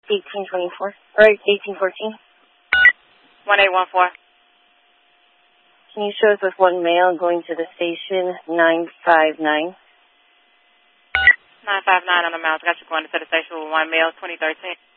1824, or 1814. 1814. Can you show us with one male going to the station, 959? 959 on the mouse. Got you going to the station with one male, 2013.